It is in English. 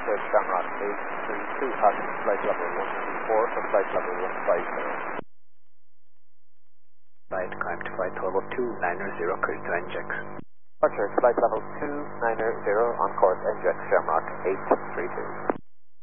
Departure Shamrock 832, passing flight level 124 for flight level 150. Flight, climb to flight level 290, cruise to NGEX. Departure flight level 290 on course NGEX Shamrock 832.